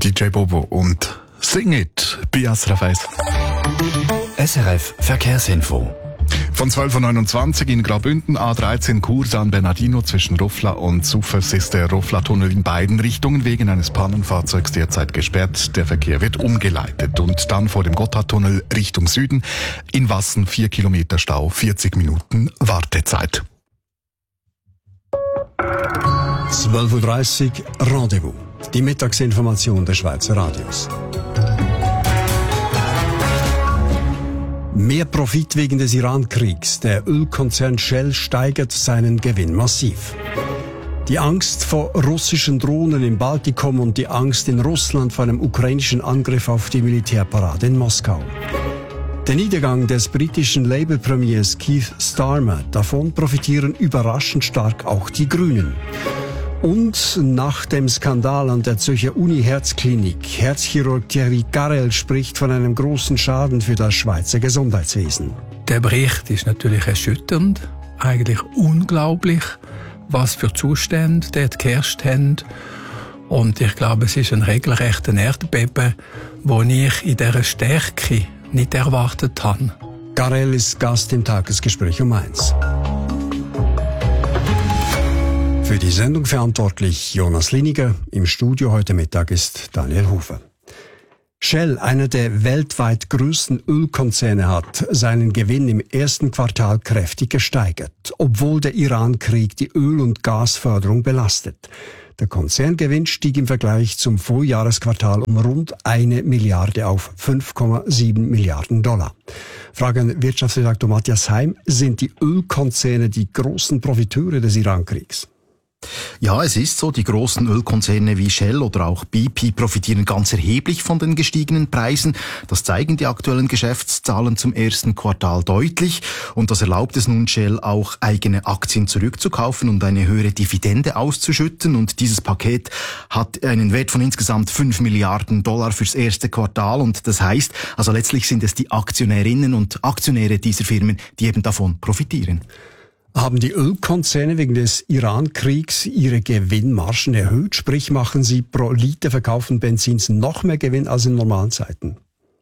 DJ Bobo und Sing It bei SRF 1. SRF Verkehrsinfo. Von 12.29 Uhr in Graubünden, A13 Chur San Bernardino zwischen Rufla und Sufers ist der Rufla-Tunnel in beiden Richtungen wegen eines Pannenfahrzeugs derzeit gesperrt. Der Verkehr wird umgeleitet. Und dann vor dem Gotthardtunnel Richtung Süden in Wassen 4 Kilometer Stau, 40 Minuten Wartezeit. 12.30 Uhr Rendezvous. Die Mittagsinformation des Schweizer Radios. Mehr Profit wegen des Iran-Kriegs. Der Ölkonzern Shell steigert seinen Gewinn massiv. Die Angst vor russischen Drohnen im Baltikum und die Angst in Russland vor einem ukrainischen Angriff auf die Militärparade in Moskau. Der Niedergang des britischen Labour-Premiers Keith Starmer. Davon profitieren überraschend stark auch die Grünen. Und nach dem Skandal an der Zürcher Uni-Herzklinik, Herzchirurg Thierry Garrel spricht von einem großen Schaden für das Schweizer Gesundheitswesen. Der Bericht ist natürlich erschütternd, eigentlich unglaublich, was für Zustände dort geherrscht haben. Und ich glaube, es ist ein regelrechter Erdbeben, den ich in dieser Stärke nicht erwartet habe. Garrel ist Gast im Tagesgespräch um 1. Für die Sendung verantwortlich Jonas Liniger. Im Studio heute Mittag ist Daniel Hofer. Shell, einer der weltweit größten Ölkonzerne, hat seinen Gewinn im ersten Quartal kräftig gesteigert, obwohl der Iran-Krieg die Öl- und Gasförderung belastet. Der Konzerngewinn stieg im Vergleich zum Vorjahresquartal um rund 1 Milliarde auf 5,7 Milliarden Dollar. Frage an Wirtschaftsredaktor Matthias Heim: Sind die Ölkonzerne die großen Profiteure des Iran-Kriegs? Ja, es ist so. Die großen Ölkonzerne wie Shell oder auch BP profitieren ganz erheblich von den gestiegenen Preisen. Das zeigen die aktuellen Geschäftszahlen zum ersten Quartal deutlich. Und das erlaubt es nun Shell auch, eigene Aktien zurückzukaufen und eine höhere Dividende auszuschütten. Und dieses Paket hat einen Wert von insgesamt 5 Milliarden Dollar fürs erste Quartal. Und das heißt, also letztlich sind es die Aktionärinnen und Aktionäre dieser Firmen, die eben davon profitieren. Haben die Ölkonzerne wegen des Iran-Kriegs ihre Gewinnmargen erhöht? Sprich, machen sie pro Liter verkauften Benzins noch mehr Gewinn als in normalen Zeiten?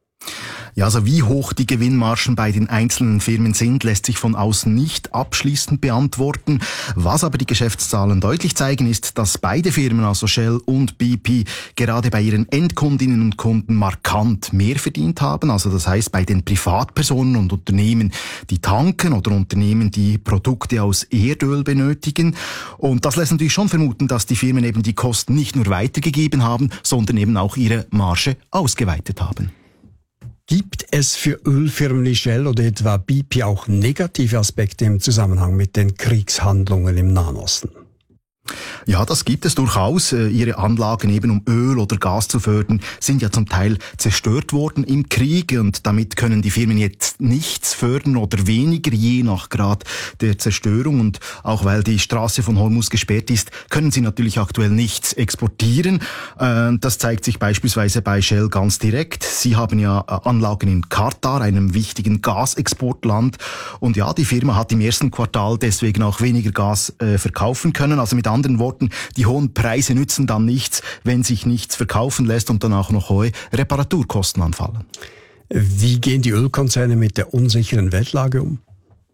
Ja, also wie hoch die Gewinnmargen bei den einzelnen Firmen sind, lässt sich von außen nicht abschließend beantworten. Was aber die Geschäftszahlen deutlich zeigen, ist, dass beide Firmen, also Shell und BP, gerade bei ihren Endkundinnen und Kunden markant mehr verdient haben. Also das heißt, bei den Privatpersonen und Unternehmen, die tanken oder Unternehmen, die Produkte aus Erdöl benötigen. Und das lässt natürlich schon vermuten, dass die Firmen eben die Kosten nicht nur weitergegeben haben, sondern eben auch ihre Marge ausgeweitet haben. Gibt es für Ölfirmen wie Shell oder etwa BP auch negative Aspekte im Zusammenhang mit den Kriegshandlungen im Nahen Osten? Ja, das gibt es durchaus. Ihre Anlagen eben, um Öl oder Gas zu fördern, sind ja zum Teil zerstört worden im Krieg und damit können die Firmen jetzt nichts fördern oder weniger, je nach Grad der Zerstörung. Und auch weil die Straße von Hormuz gesperrt ist, können sie natürlich aktuell nichts exportieren. Das zeigt sich beispielsweise bei Shell ganz direkt. Sie haben ja Anlagen in Katar, einem wichtigen Gasexportland. Und ja, die Firma hat im ersten Quartal deswegen auch weniger Gas verkaufen können. Also mit anderen Worten, die hohen Preise nützen dann nichts, wenn sich nichts verkaufen lässt und dann auch noch hohe Reparaturkosten anfallen. Wie gehen die Ölkonzerne mit der unsicheren Weltlage um?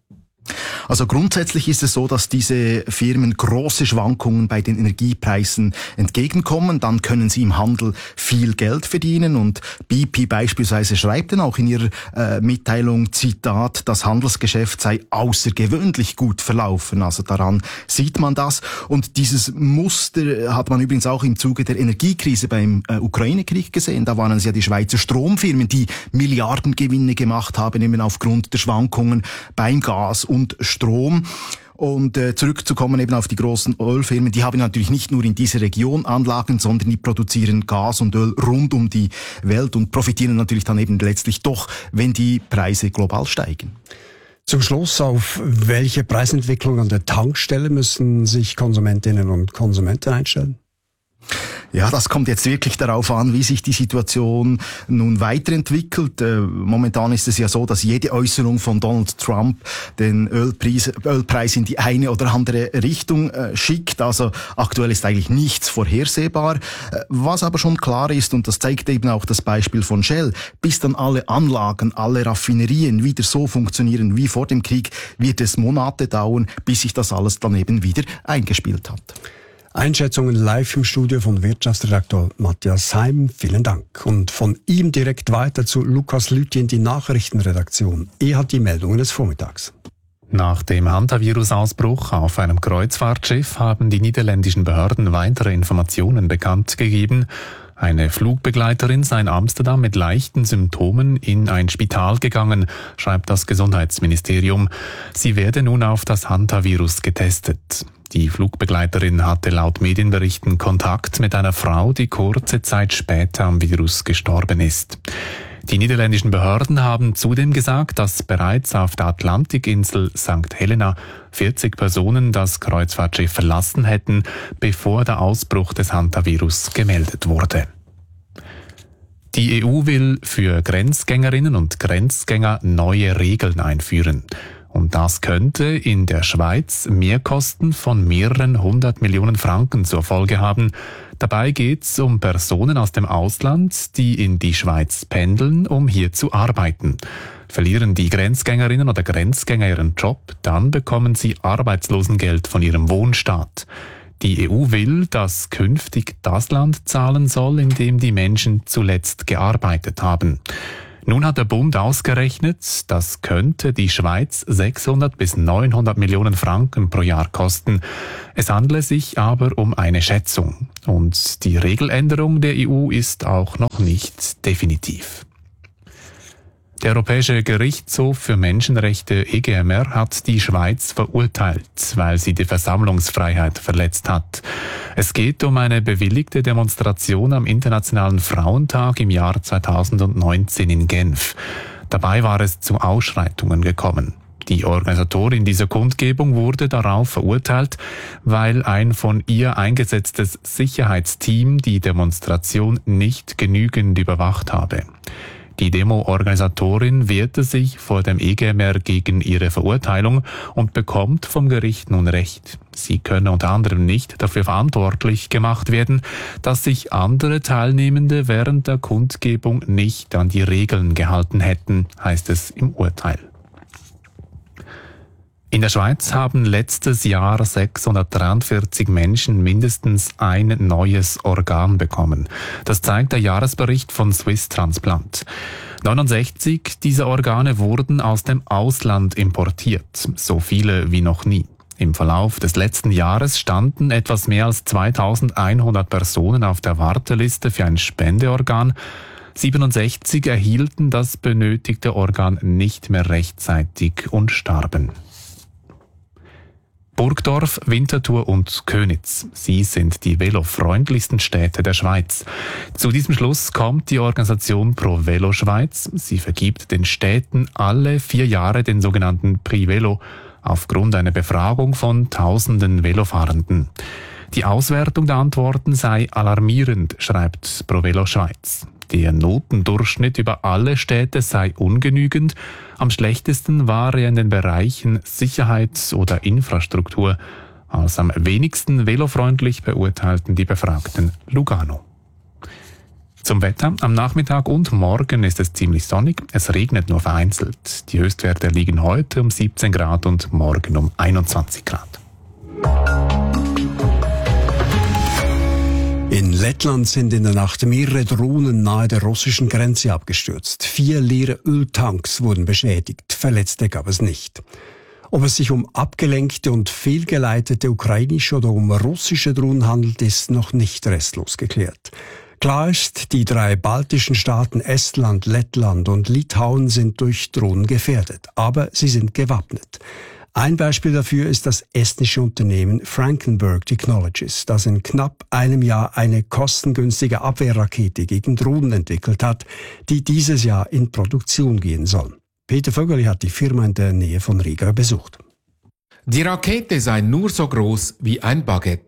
Also grundsätzlich ist es so, dass diese Firmen große Schwankungen bei den Energiepreisen entgegenkommen. Dann können sie im Handel viel Geld verdienen. Und BP beispielsweise schreibt dann auch in ihrer Mitteilung, Zitat, das Handelsgeschäft sei außergewöhnlich gut verlaufen. Also daran sieht man das. Und dieses Muster hat man übrigens auch im Zuge der Energiekrise beim Ukraine-Krieg gesehen. Da waren es ja die Schweizer Stromfirmen, die Milliardengewinne gemacht haben, eben aufgrund der Schwankungen beim Gas und Strom. Und zurückzukommen eben auf die großen Ölfirmen, die haben natürlich nicht nur in dieser Region Anlagen, sondern die produzieren Gas und Öl rund um die Welt und profitieren natürlich dann eben letztlich doch, wenn die Preise global steigen. Zum Schluss, auf welche Preisentwicklung an der Tankstelle müssen sich Konsumentinnen und Konsumenten einstellen? Ja, das kommt jetzt wirklich darauf an, wie sich die Situation nun weiterentwickelt. Momentan ist es ja so, dass jede Äußerung von Donald Trump den Ölpreis in die eine oder andere Richtung schickt. Also aktuell ist eigentlich nichts vorhersehbar. Was aber schon klar ist, und das zeigt eben auch das Beispiel von Shell, bis dann alle Anlagen, alle Raffinerien wieder so funktionieren wie vor dem Krieg, wird es Monate dauern, bis sich das alles dann eben wieder eingespielt hat. Einschätzungen live im Studio von Wirtschaftsredaktor Matthias Heim. Vielen Dank. Und von ihm direkt weiter zu Lukas Lüthi in die Nachrichtenredaktion. Er hat die Meldungen des Vormittags. Nach dem Hantavirus-Ausbruch auf einem Kreuzfahrtschiff haben die niederländischen Behörden weitere Informationen bekannt gegeben. Eine Flugbegleiterin sei in Amsterdam mit leichten Symptomen in ein Spital gegangen, schreibt das Gesundheitsministerium. Sie werde nun auf das Hantavirus getestet. Die Flugbegleiterin hatte laut Medienberichten Kontakt mit einer Frau, die kurze Zeit später am Virus gestorben ist. Die niederländischen Behörden haben zudem gesagt, dass bereits auf der Atlantikinsel St. Helena 40 Personen das Kreuzfahrtschiff verlassen hätten, bevor der Ausbruch des Hantavirus gemeldet wurde. Die EU will für Grenzgängerinnen und Grenzgänger neue Regeln einführen. Und das könnte in der Schweiz Mehrkosten von mehreren 100 Millionen Franken zur Folge haben. Dabei geht es um Personen aus dem Ausland, die in die Schweiz pendeln, um hier zu arbeiten. Verlieren die Grenzgängerinnen oder Grenzgänger ihren Job, dann bekommen sie Arbeitslosengeld von ihrem Wohnstaat. Die EU will, dass künftig das Land zahlen soll, in dem die Menschen zuletzt gearbeitet haben. Nun hat der Bund ausgerechnet, das könnte die Schweiz 600 bis 900 Millionen Franken pro Jahr kosten. Es handle sich aber um eine Schätzung. Und die Regeländerung der EU ist auch noch nicht definitiv. Der Europäische Gerichtshof für Menschenrechte EGMR hat die Schweiz verurteilt, weil sie die Versammlungsfreiheit verletzt hat. Es geht um eine bewilligte Demonstration am Internationalen Frauentag im Jahr 2019 in Genf. Dabei war es zu Ausschreitungen gekommen. Die Organisatorin dieser Kundgebung wurde darauf verurteilt, weil ein von ihr eingesetztes Sicherheitsteam die Demonstration nicht genügend überwacht habe. Die Demo-Organisatorin wehrte sich vor dem EGMR gegen ihre Verurteilung und bekommt vom Gericht nun Recht. Sie könne unter anderem nicht dafür verantwortlich gemacht werden, dass sich andere Teilnehmende während der Kundgebung nicht an die Regeln gehalten hätten, heißt es im Urteil. In der Schweiz haben letztes Jahr 643 Menschen mindestens ein neues Organ bekommen. Das zeigt der Jahresbericht von Swiss Transplant. 69 dieser Organe wurden aus dem Ausland importiert, so viele wie noch nie. Im Verlauf des letzten Jahres standen etwas mehr als 2100 Personen auf der Warteliste für ein Spendeorgan. 67 erhielten das benötigte Organ nicht mehr rechtzeitig und starben. Burgdorf, Winterthur und Köniz. Sie sind die velofreundlichsten Städte der Schweiz. Zu diesem Schluss kommt die Organisation Pro Velo Schweiz. Sie vergibt den Städten alle 4 Jahre den sogenannten Prix Velo aufgrund einer Befragung von tausenden Velofahrenden. Die Auswertung der Antworten sei alarmierend, schreibt Pro Velo Schweiz. Der Notendurchschnitt über alle Städte sei ungenügend. Am schlechtesten war er in den Bereichen Sicherheit oder Infrastruktur. Als am wenigsten velofreundlich beurteilten die Befragten Lugano. Zum Wetter. Am Nachmittag und morgen ist es ziemlich sonnig. Es regnet nur vereinzelt. Die Höchstwerte liegen heute um 17 Grad und morgen um 21 Grad. In Lettland sind in der Nacht mehrere Drohnen nahe der russischen Grenze abgestürzt. 4 leere Öltanks wurden beschädigt, Verletzte gab es nicht. Ob es sich um abgelenkte und fehlgeleitete ukrainische oder um russische Drohnen handelt, ist noch nicht restlos geklärt. Klar ist, die 3 baltischen Staaten Estland, Lettland und Litauen sind durch Drohnen gefährdet, aber sie sind gewappnet. Ein Beispiel dafür ist das estnische Unternehmen Frankenberg Technologies, das in knapp einem Jahr eine kostengünstige Abwehrrakete gegen Drohnen entwickelt hat, die dieses Jahr in Produktion gehen soll. Peter Vögeli hat die Firma in der Nähe von Riga besucht. Die Rakete sei nur so groß wie ein Baguette.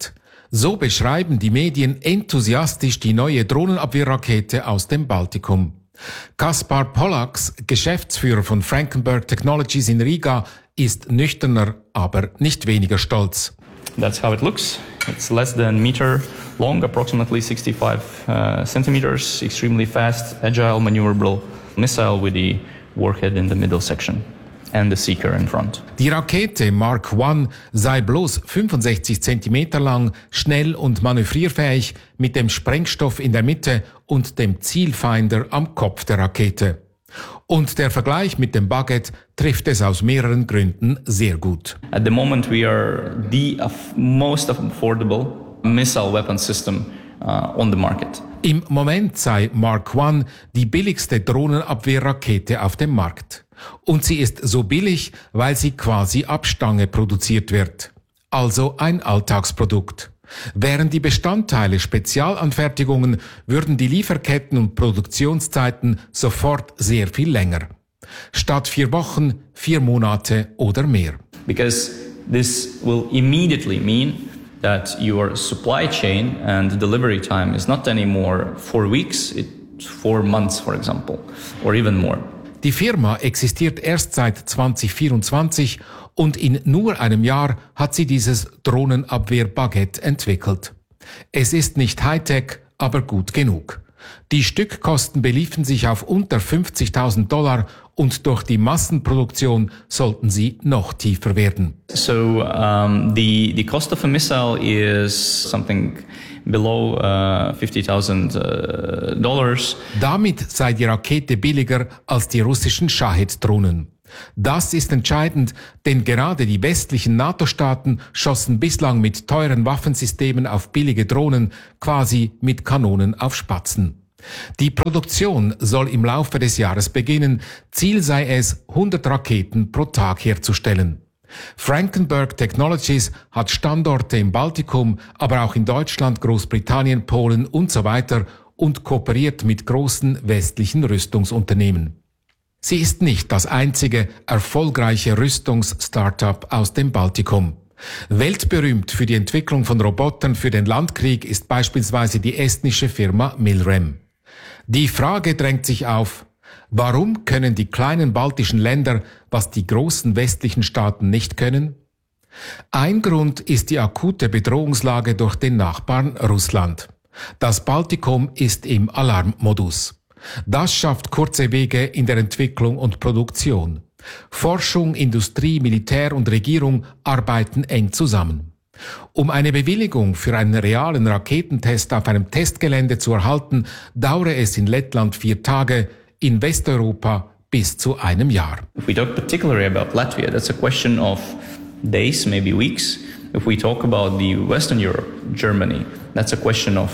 So beschreiben die Medien enthusiastisch die neue Drohnenabwehrrakete aus dem Baltikum. Kaspar Pollaks, Geschäftsführer von Frankenberg Technologies in Riga, ist nüchterner, aber nicht weniger stolz. That's how it looks. It's less than a meter long, approximately 65 centimeters, extremely fast, agile, maneuverable missile with the warhead in the middle section and the seeker in front. Die Rakete Mark I sei bloß 65 Zentimeter lang, schnell und manövrierfähig, mit dem Sprengstoff in der Mitte und dem Zielfinder am Kopf der Rakete. Und der Vergleich mit dem Baguette trifft es aus mehreren Gründen sehr gut. At the moment we are the most affordable missile weapon system on the market. Im Moment sei Mark I die billigste Drohnenabwehrrakete auf dem Markt. Und sie ist so billig, weil sie quasi ab Stange produziert wird. Also ein Alltagsprodukt. Wären die Bestandteile Spezialanfertigungen, würden die Lieferketten und Produktionszeiten sofort sehr viel länger. Statt 4 Wochen, 4 Monate oder mehr. Because this will immediately mean that your supply chain and delivery time is not anymore 4 weeks, it's 4 months, for example, or even more. Die Firma existiert erst seit 2024 und in nur einem Jahr hat sie dieses Drohnenabwehr-Baguette entwickelt. Es ist nicht Hightech, aber gut genug. Die Stückkosten beliefen sich auf unter $50.000 und durch die Massenproduktion sollten sie noch tiefer werden. So the cost of a missile is something below $50,000. Damit sei die Rakete billiger als die russischen Shahed-Drohnen. Das ist entscheidend, denn gerade die westlichen NATO-Staaten schossen bislang mit teuren Waffensystemen auf billige Drohnen, quasi mit Kanonen auf Spatzen. Die Produktion soll im Laufe des Jahres beginnen. Ziel sei es, 100 Raketen pro Tag herzustellen. Frankenberg Technologies hat Standorte im Baltikum, aber auch in Deutschland, Großbritannien, Polen und so weiter und kooperiert mit großen westlichen Rüstungsunternehmen. Sie ist nicht das einzige erfolgreiche Rüstungs-Startup aus dem Baltikum. Weltberühmt für die Entwicklung von Robotern für den Landkrieg ist beispielsweise die estnische Firma Milrem. Die Frage drängt sich auf: Warum können die kleinen baltischen Länder, was die großen westlichen Staaten nicht können? Ein Grund ist die akute Bedrohungslage durch den Nachbarn Russland. Das Baltikum ist im Alarmmodus. Das schafft kurze Wege in der Entwicklung und Produktion. Forschung, Industrie, Militär und Regierung arbeiten eng zusammen. Um eine Bewilligung für einen realen Raketentest auf einem Testgelände zu erhalten, dauere es in Lettland 4 Tage, in Westeuropa bis zu einem Jahr. If we talk particularly about Latvia, that's a question of days, maybe weeks. If we talk about the Western Europe, Germany, that's a question of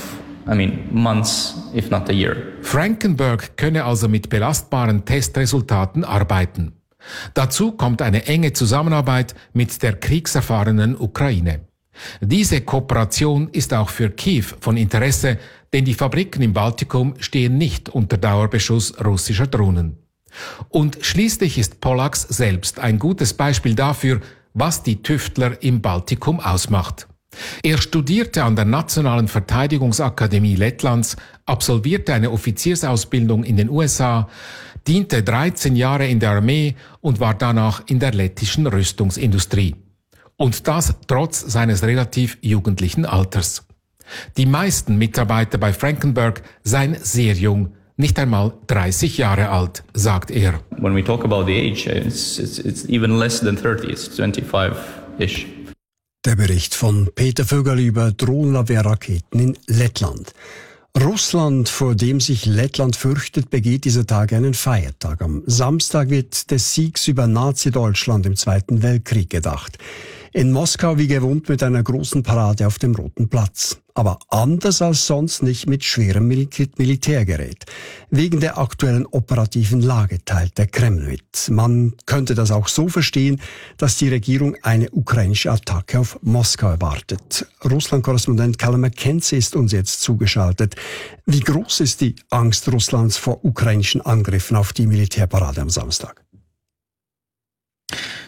months, if not a year. Frankenberg könne also mit belastbaren Testresultaten arbeiten. Dazu kommt eine enge Zusammenarbeit mit der kriegserfahrenen Ukraine. Diese Kooperation ist auch für Kiew von Interesse, denn die Fabriken im Baltikum stehen nicht unter Dauerbeschuss russischer Drohnen. Und schließlich ist Pollaks selbst ein gutes Beispiel dafür, was die Tüftler im Baltikum ausmacht. Er studierte an der Nationalen Verteidigungsakademie Lettlands, absolvierte eine Offiziersausbildung in den USA, diente 13 Jahre in der Armee und war danach in der lettischen Rüstungsindustrie. Und das trotz seines relativ jugendlichen Alters. Die meisten Mitarbeiter bei Frankenberg seien sehr jung, nicht einmal 30 Jahre alt, sagt er. When we talk about the age, it's even less than 30, it's 25-ish. Der Bericht von Peter Vögerl über Drohnenabwehrraketen in Lettland. Russland, vor dem sich Lettland fürchtet, begeht dieser Tage einen Feiertag. Am Samstag wird des Siegs über Nazi-Deutschland im Zweiten Weltkrieg gedacht. In Moskau wie gewohnt mit einer großen Parade auf dem Roten Platz. Aber anders als sonst nicht mit schwerem Militärgerät. Wegen der aktuellen operativen Lage teilt der Kreml mit. Man könnte das auch so verstehen, dass die Regierung eine ukrainische Attacke auf Moskau erwartet. Russland-Korrespondent Callum McKenzie ist uns jetzt zugeschaltet. Wie groß ist die Angst Russlands vor ukrainischen Angriffen auf die Militärparade am Samstag?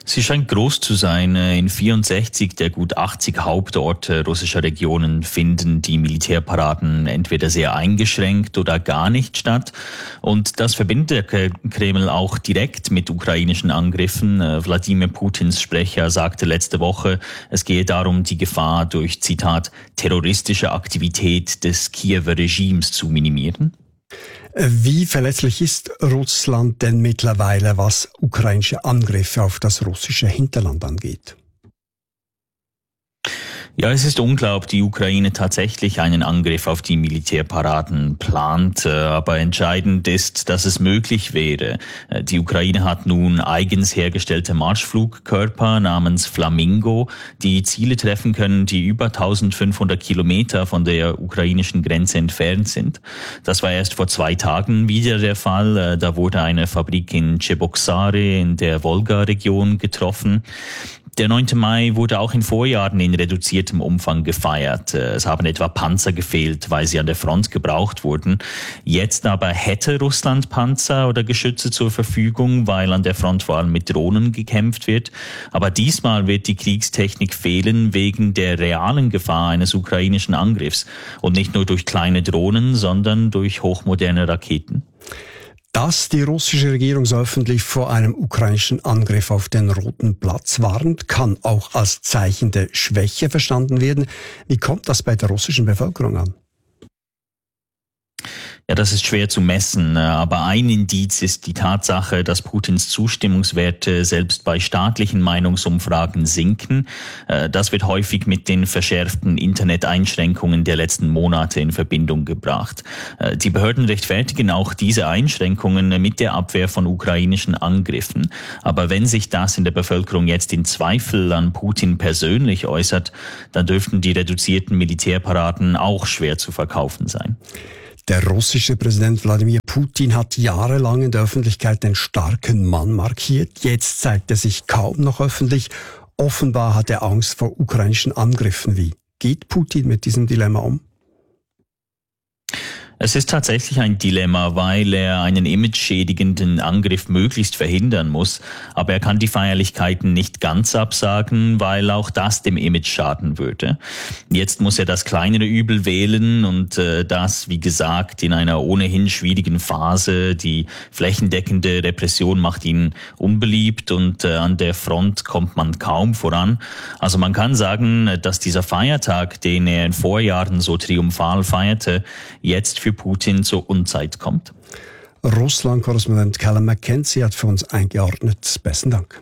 Sie scheint groß zu sein. In 64 der gut 80 Hauptorte russischer Regionen finden die Militärparaden entweder sehr eingeschränkt oder gar nicht statt. Und das verbindet der Kreml auch direkt mit ukrainischen Angriffen. Wladimir Putins Sprecher sagte letzte Woche, es gehe darum, die Gefahr durch, Zitat, terroristische Aktivität des Kiewer Regimes zu minimieren. Wie verletzlich ist Russland denn mittlerweile, was ukrainische Angriffe auf das russische Hinterland angeht? Ja, es ist unklar, ob die Ukraine tatsächlich einen Angriff auf die Militärparaden plant, aber entscheidend ist, dass es möglich wäre. Die Ukraine hat nun eigens hergestellte Marschflugkörper namens Flamingo, die Ziele treffen können, die über 1500 Kilometer von der ukrainischen Grenze entfernt sind. Das war erst vor 2 Tagen wieder der Fall. Da wurde eine Fabrik in Cheboksary in der Wolga-Region getroffen. Der 9. Mai wurde auch in Vorjahren in reduziertem Umfang gefeiert. Es haben etwa Panzer gefehlt, weil sie an der Front gebraucht wurden. Jetzt aber hätte Russland Panzer oder Geschütze zur Verfügung, weil an der Front vor allem mit Drohnen gekämpft wird. Aber diesmal wird die Kriegstechnik fehlen wegen der realen Gefahr eines ukrainischen Angriffs. Und nicht nur durch kleine Drohnen, sondern durch hochmoderne Raketen. Dass die russische Regierung so öffentlich vor einem ukrainischen Angriff auf den Roten Platz warnt, kann auch als Zeichen der Schwäche verstanden werden. Wie kommt das bei der russischen Bevölkerung an? Ja, das ist schwer zu messen, aber ein Indiz ist die Tatsache, dass Putins Zustimmungswerte selbst bei staatlichen Meinungsumfragen sinken. Das wird häufig mit den verschärften Internet-Einschränkungen der letzten Monate in Verbindung gebracht. Die Behörden rechtfertigen auch diese Einschränkungen mit der Abwehr von ukrainischen Angriffen. Aber wenn sich das in der Bevölkerung jetzt in Zweifel an Putin persönlich äußert, dann dürften die reduzierten Militärparaden auch schwer zu verkaufen sein. Der russische Präsident Wladimir Putin hat jahrelang in der Öffentlichkeit den starken Mann markiert. Jetzt zeigt er sich kaum noch öffentlich. Offenbar hat er Angst vor ukrainischen Angriffen. Wie geht Putin mit diesem Dilemma um? Es ist tatsächlich ein Dilemma, weil er einen imageschädigenden Angriff möglichst verhindern muss. Aber er kann die Feierlichkeiten nicht ganz absagen, weil auch das dem Image schaden würde. Jetzt muss er das kleinere Übel wählen und das, wie gesagt, in einer ohnehin schwierigen Phase. Die flächendeckende Repression macht ihn unbeliebt und an der Front kommt man kaum voran. Also man kann sagen, dass dieser Feiertag, den er in Vorjahren so triumphal feierte, jetzt für Putin zur Unzeit kommt. Russland-Korrespondent Callum McKenzie hat für uns eingeordnet. Besten Dank.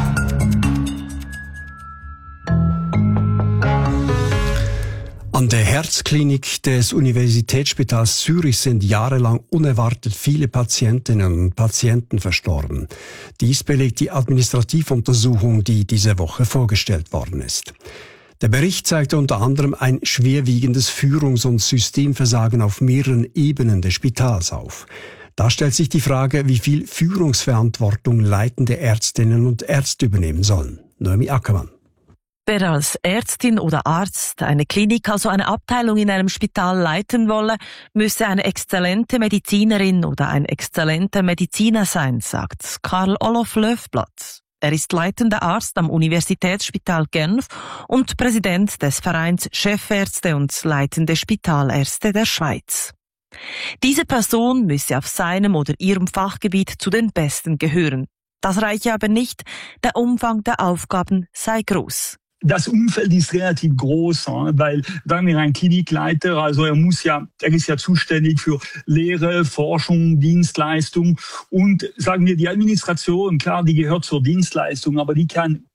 An der Herzklinik des Universitätsspitals Zürich sind jahrelang unerwartet viele Patientinnen und Patienten verstorben. Dies belegt die Administrativuntersuchung, die diese Woche vorgestellt worden ist. Der Bericht zeigte unter anderem ein schwerwiegendes Führungs- und Systemversagen auf mehreren Ebenen des Spitals auf. Da stellt sich die Frage, wie viel Führungsverantwortung leitende Ärztinnen und Ärzte übernehmen sollen. Noemi Ackermann. Wer als Ärztin oder Arzt eine Klinik, also eine Abteilung in einem Spital leiten wolle, müsse eine exzellente Medizinerin oder ein exzellenter Mediziner sein, sagt Karl Olof Löfblatt. Er ist leitender Arzt am Universitätsspital Genf und Präsident des Vereins Chefärzte und leitende Spitalärzte der Schweiz. Diese Person müsse auf seinem oder ihrem Fachgebiet zu den Besten gehören. Das reiche aber nicht, der Umfang der Aufgaben sei groß. Das Umfeld ist relativ groß, weil sagen wir ein Klinikleiter, also er ist ja zuständig für Lehre, Forschung, Dienstleistung und sagen wir die Administration, klar, die gehört zur Dienstleistung, aber die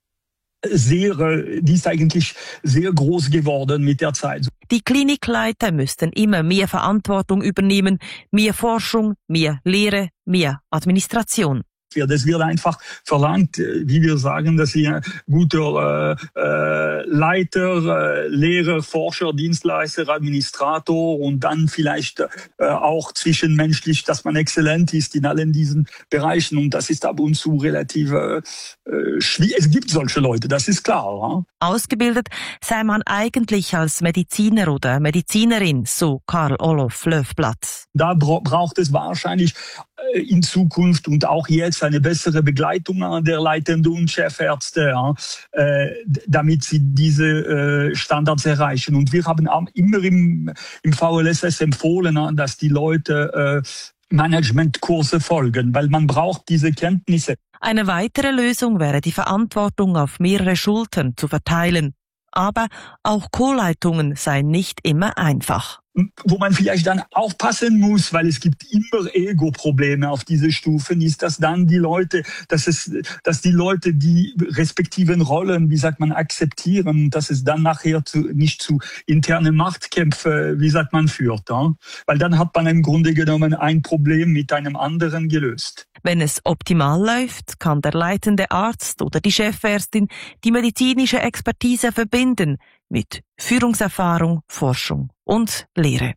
ist eigentlich sehr groß geworden mit der Zeit. Die Klinikleiter müssten immer mehr Verantwortung übernehmen, mehr Forschung, mehr Lehre, mehr Administration. Das wird einfach verlangt, wie wir sagen, dass sie ein guter Leiter, Lehrer, Forscher, Dienstleister, Administrator und dann vielleicht auch zwischenmenschlich, dass man exzellent ist in allen diesen Bereichen. Und das ist ab und zu relativ schwierig. Es gibt solche Leute, das ist klar. Ausgebildet sei man eigentlich als Mediziner oder Medizinerin, so Karl Olof Löfblatt. Da braucht es wahrscheinlich in Zukunft und auch jetzt Notfalls eine bessere Begleitung der leitenden und Chefärzte, damit sie diese Standards erreichen. Und wir haben auch immer im VLSS empfohlen, dass die Leute Managementkurse folgen, weil man braucht diese Kenntnisse. Eine weitere Lösung wäre, die Verantwortung auf mehrere Schultern zu verteilen. Aber auch Co-Leitungen seien nicht immer einfach. Wo man vielleicht dann aufpassen muss, weil es gibt immer Ego-Probleme auf diese Stufen, ist, dass dann die Leute, dass die Leute die respektiven Rollen, wie sagt man, akzeptieren, dass es dann nachher nicht zu internen Machtkämpfen, wie sagt man, führt. Weil dann hat man im Grunde genommen ein Problem mit einem anderen gelöst. Wenn es optimal läuft, kann der leitende Arzt oder die Chefärztin die medizinische Expertise verbinden mit Führungserfahrung, Forschung und Lehre.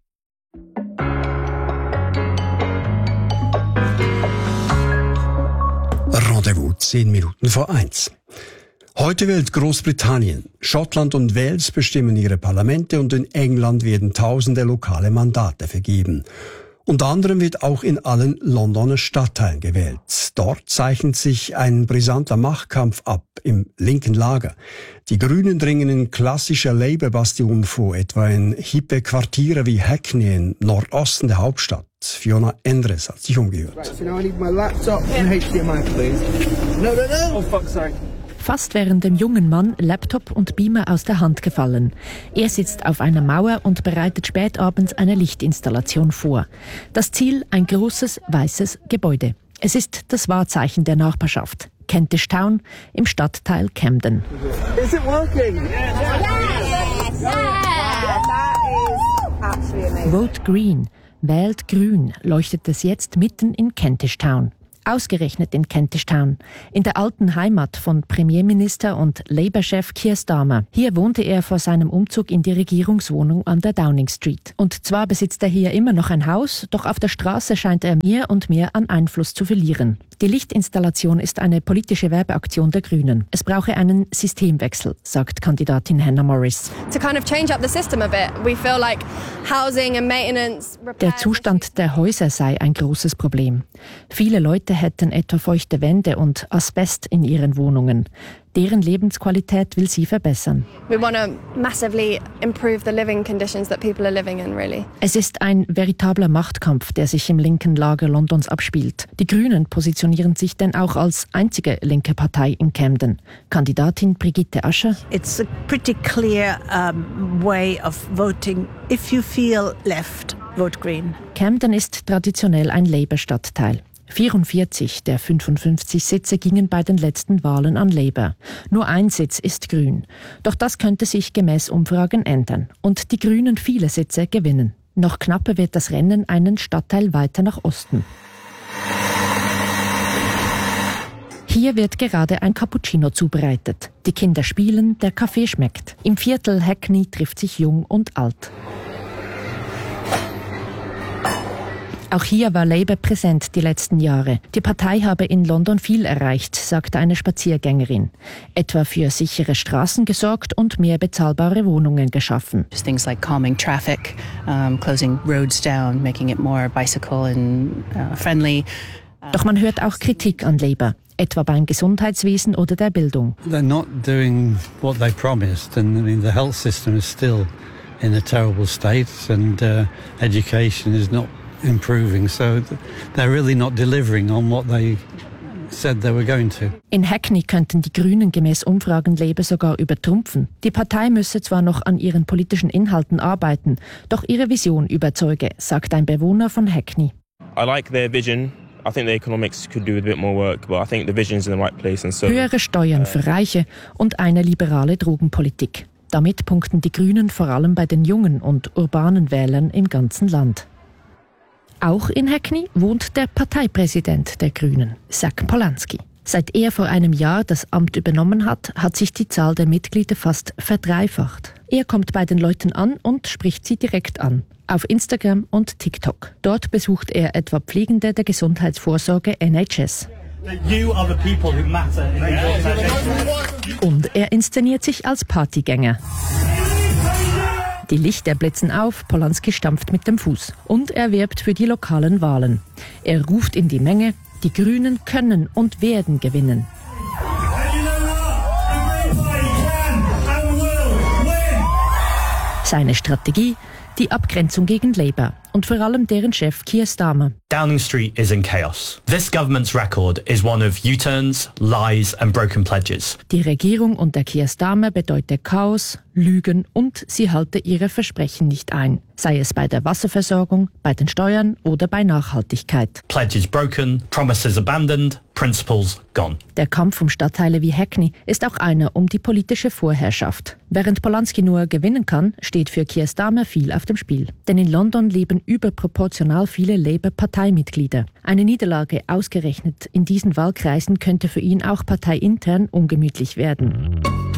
Rendezvous 1:10. Heute wählt Großbritannien. Schottland und Wales bestimmen ihre Parlamente und in England werden tausende lokale Mandate vergeben. Unter anderem wird auch in allen Londoner Stadtteilen gewählt. Dort zeichnet sich ein brisanter Machtkampf ab im linken Lager. Die Grünen dringen in klassischer Labour-Bastion vor, etwa in hippe Quartiere wie Hackney im Nordosten der Hauptstadt. Fiona Endres hat sich umgehört. Fast wären dem jungen Mann Laptop und Beamer aus der Hand gefallen. Er sitzt auf einer Mauer und bereitet spätabends eine Lichtinstallation vor. Das Ziel, ein großes, weißes Gebäude. Es ist das Wahrzeichen der Nachbarschaft. Kentish Town im Stadtteil Camden. Is it working? Yes! Yes! Vote Green, wählt grün, leuchtet es jetzt mitten in Kentish Town. Ausgerechnet in Kentish Town, in der alten Heimat von Premierminister und Labour-Chef Keir Starmer. Hier wohnte er vor seinem Umzug in die Regierungswohnung an der Downing Street. Und zwar besitzt er hier immer noch ein Haus, doch auf der Straße scheint er mehr und mehr an Einfluss zu verlieren. Die Lichtinstallation ist eine politische Werbeaktion der Grünen. Es brauche einen Systemwechsel, sagt Kandidatin Hannah Morris. To kind of change up the system a bit. We feel like housing and maintenance. Der Zustand der Häuser sei ein großes Problem. Viele Leute hätten etwa feuchte Wände und Asbest in ihren Wohnungen. Deren Lebensqualität will sie verbessern. We want to massively improve the living conditions that people are living in, really. Es ist ein veritabler Machtkampf, der sich im linken Lager Londons abspielt. Die Grünen positionieren sich denn auch als einzige linke Partei in Camden. Kandidatin Brigitte Ascher. It's a pretty clear way of voting. If you feel left, vote Green. Camden ist traditionell ein Labour-Stadtteil. 44 der 55 Sitze gingen bei den letzten Wahlen an Labour. Nur ein Sitz ist grün. Doch das könnte sich gemäß Umfragen ändern und die Grünen viele Sitze gewinnen. Noch knapper wird das Rennen einen Stadtteil weiter nach Osten. Hier wird gerade ein Cappuccino zubereitet. Die Kinder spielen, der Kaffee schmeckt. Im Viertel Hackney trifft sich Jung und Alt. Auch hier war Labour präsent die letzten Jahre. Die Partei habe in London viel erreicht, sagte eine Spaziergängerin. Etwa für sichere Straßen gesorgt und mehr bezahlbare Wohnungen geschaffen. Things like calming traffic, closing roads down, making it more bicycle and friendly. Doch man hört auch Kritik an Labour, etwa beim Gesundheitswesen oder der Bildung. They're not doing what they promised, and I mean the health system is still in a terrible state, and education is not improving, so they're really not delivering on what they said they were going to. In Hackney könnten die Grünen gemäß Umfragen Labour sogar übertrumpfen. Die Partei müsse zwar noch an ihren politischen Inhalten arbeiten, doch ihre Vision überzeuge, sagt ein Bewohner von Hackney. I like their vision. I think the economics could do with a bit more work, but I think the vision's in the right place. And so, höhere Steuern für Reiche und eine liberale Drogenpolitik. Damit punkten die Grünen vor allem bei den jungen und urbanen Wählern im ganzen Land. Auch in Hackney wohnt der Parteipräsident der Grünen, Zach Polanski. Seit er vor einem Jahr das Amt übernommen hat, hat sich die Zahl der Mitglieder fast verdreifacht. Er kommt bei den Leuten an und spricht sie direkt an. Auf Instagram und TikTok. Dort besucht er etwa Pflegende der Gesundheitsvorsorge NHS. Und er inszeniert sich als Partygänger. Die Lichter blitzen auf, Polanski stampft mit dem Fuß und er wirbt für die lokalen Wahlen. Er ruft in die Menge: Die Grünen können und werden gewinnen. Seine Strategie? Die Abgrenzung gegen Labour und vor allem deren Chef Keir Starmer. Downing Street is in chaos. This government's record is one of U-turns, lies and broken pledges. Die Regierung unter Keir Starmer bedeutet Chaos, Lügen und sie halte ihre Versprechen nicht ein. Sei es bei der Wasserversorgung, bei den Steuern oder bei Nachhaltigkeit. Pledges broken, promises abandoned, principles gone. Der Kampf um Stadtteile wie Hackney ist auch einer um die politische Vorherrschaft. Während Polanski nur gewinnen kann, steht für Keir Starmer viel auf dem Spiel. Denn in London leben überproportional viele Labour-Parteimitglieder. Eine Niederlage ausgerechnet in diesen Wahlkreisen könnte für ihn auch parteiintern ungemütlich werden.